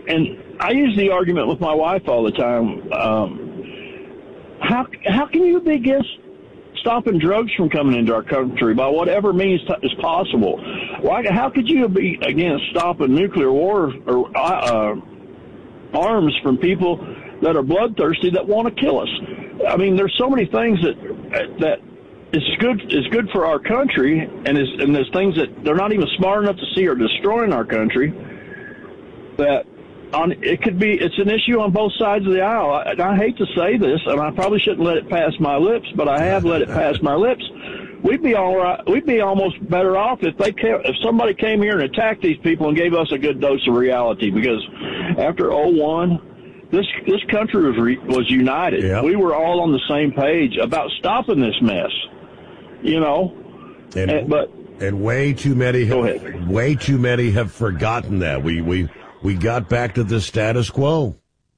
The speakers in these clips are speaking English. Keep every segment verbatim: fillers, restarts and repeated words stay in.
and I use the argument with my wife all the time. Um, how how can you be against stopping drugs from coming into our country by whatever means t- is possible? Why? How could you be against stopping nuclear war or uh, arms from people that are bloodthirsty that want to kill us? I mean, there's so many things that that is good is good for our country, and is and there's things that they're not even smart enough to see are destroying our country. That on it could be it's an issue on both sides of the aisle. I, and I hate to say this, and I probably shouldn't let it pass my lips, but I have let it pass my lips. We'd be all right. We'd be almost better off if they came, if somebody came here and attacked these people and gave us a good dose of reality. Because after oh one, this this country was re, was united. Yep. We were all on the same page about stopping this mess. You know, and, and but and way too many have, way too many have forgotten that we we. We got back to the status quo.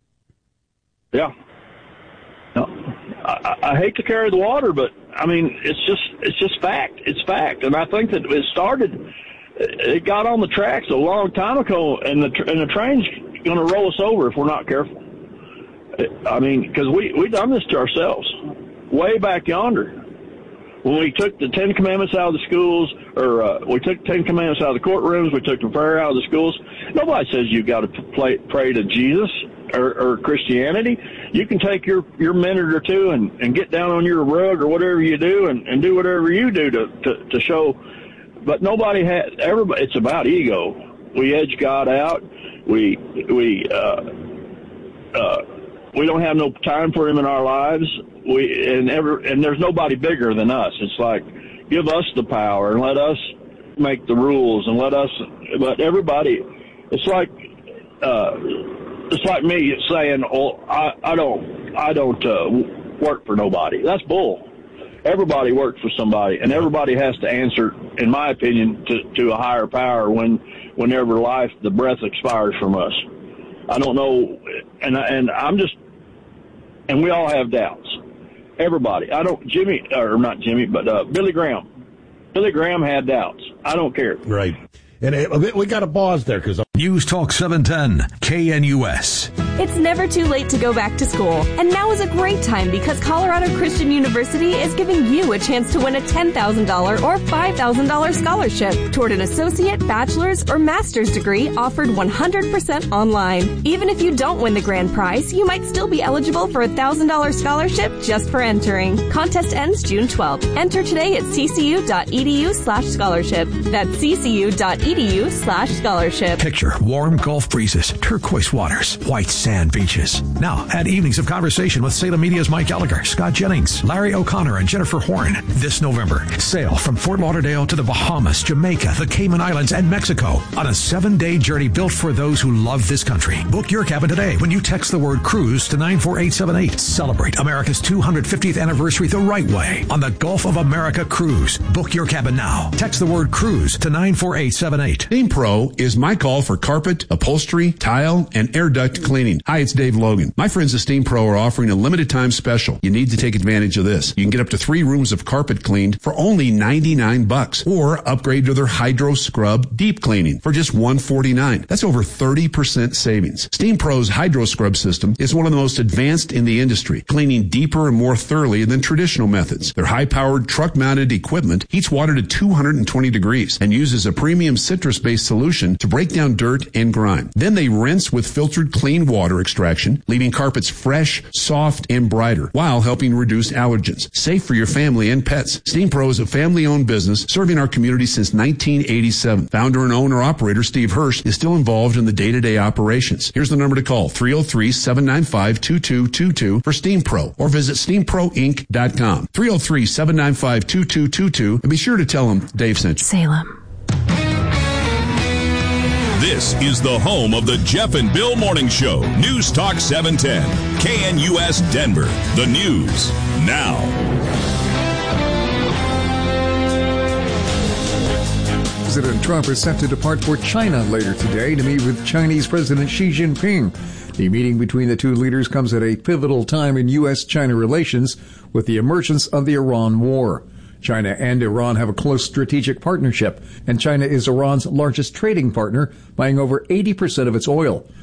Yeah. No, I, I hate to carry the water, but I mean, it's just it's just fact. It's fact, and I think that it started. It got on the tracks a long time ago, and the and the train's going to roll us over if we're not careful. I mean, because we we done this to ourselves, way back yonder. When we took the Ten Commandments out of the schools, or uh, we took Ten Commandments out of the courtrooms, we took the prayer out of the schools. Nobody says you've got to play, pray to Jesus or, or Christianity. You can take your, your minute or two and, and get down on your rug or whatever you do and, and do whatever you do to, to, to show. But nobody had, everybody, it's about ego. We edge God out. We, we, uh, uh, we don't have no time for him in our lives. We and ever and there's nobody bigger than us. It's like, give us the power and let us make the rules and let us. But everybody, it's like uh, it's like me saying, "Oh, I, I don't, I don't uh, work for nobody." That's bull. Everybody works for somebody, and everybody has to answer, in my opinion, to, to a higher power when whenever life the breath expires from us. I don't know, and and I'm just, and we all have doubts. Everybody. I don't, Jimmy, or not Jimmy, but uh, Billy Graham. Billy Graham had doubts. I don't care. Right. And it, we got to pause there because News Talk seven ten, K N U S. It's never too late to go back to school, and now is a great time because Colorado Christian University is giving you a chance to win a ten thousand dollars or five thousand dollars scholarship toward an associate, bachelor's, or master's degree offered one hundred percent online. Even if you don't win the grand prize, you might still be eligible for a one thousand dollars scholarship just for entering. Contest ends June twelfth. Enter today at ccu.edu slash scholarship. That's ccu.edu slash scholarship. Picture warm Gulf breezes, turquoise waters, white sand beaches. Now, add evenings of conversation with Salem Media's Mike Gallagher, Scott Jennings, Larry O'Connor, and Jennifer Horn. This November, sail from Fort Lauderdale to the Bahamas, Jamaica, the Cayman Islands, and Mexico on a seven-day journey built for those who love this country. Book your cabin today when you text the word cruise to nine four eight seven eight. Celebrate America's two hundred fiftieth anniversary the right way on the Gulf of America Cruise. Book your cabin now. Text the word cruise to nine four eight seven eight. Steam Pro is my call for carpet, upholstery, tile, and air duct cleaning. Hi, it's Dave Logan. My friends at Steam Pro are offering a limited time special. You need to take advantage of this. You can get up to three rooms of carpet cleaned for only ninety-nine bucks, or upgrade to their Hydro Scrub deep cleaning for just one forty-nine. That's over thirty percent savings. Steam Pro's Hydro Scrub system is one of the most advanced in the industry, cleaning deeper and more thoroughly than traditional methods. Their high-powered truck-mounted equipment heats water to two hundred twenty degrees and uses a premium citrus-based solution to break down dirt and grime. Then they rinse with filtered clean water extraction, leaving carpets fresh, soft, and brighter, while helping reduce allergens. Safe for your family and pets. Steam Pro is a family-owned business serving our community since nineteen eighty-seven. Founder and owner-operator Steve Hirsch is still involved in the day-to-day operations. Here's the number to call, three oh three, seven nine five, two two two two for Steam Pro, or visit steam pro inc dot com. three oh three, seven nine five, two two two two, and be sure to tell them Dave sent you. Salem. This is the home of the Jeff and Bill Morning Show. News Talk seven ten. K N U S Denver. The news now. President Trump is set to depart for China later today to meet with Chinese President Xi Jinping. The meeting between the two leaders comes at a pivotal time in U S China relations with the emergence of the Iran war. China and Iran have a close strategic partnership, and China is Iran's largest trading partner, buying over eighty percent of its oil.